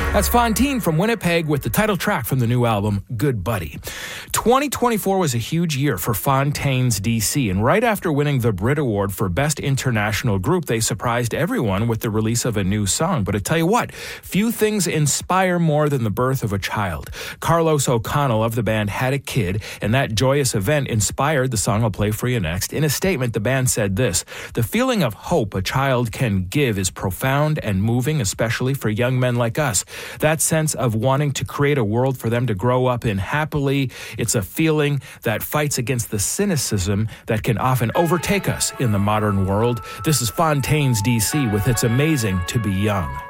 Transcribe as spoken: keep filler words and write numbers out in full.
That's Fontaine from Winnipeg with the title track from the new album, Good Buddy. twenty twenty-four was a huge year for Fontaine's D C, and right after winning the Brit Award for Best International Group, they surprised everyone with the release of a new song. But I tell you what, few things inspire more than the birth of a child. Carlos O'Connell of the band had a kid, and that joyous event inspired the song I'll play for you next. In a statement, the band said this: "The feeling of hope a child can give is profound and moving, especially for young men like us. That sense of wanting to create a world for them to grow up in happily, it's a feeling that fights against the cynicism that can often overtake us in the modern world." This is Fontaine's D C with It's Amazing to Be Young.